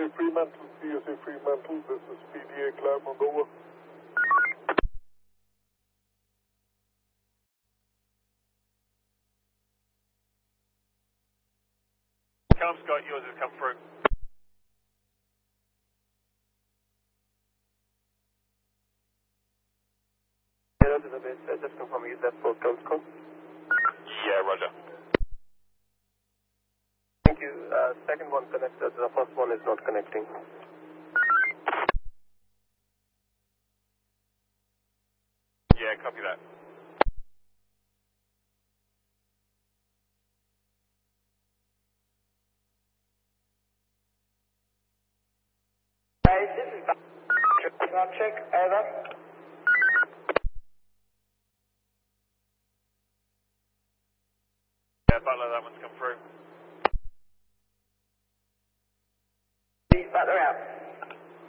Fremantle, CSA Fremantle, this is PDA Claremont, over. Calm Scott, yours has come through. To the base, just confirming, is that for Calm Scott? Yeah, roger. Thank you. Second one connected, the first one is not connecting. Yeah, copy that. Guys, this is check, over. Yeah, Butler, that one's come through. Please, Butler out.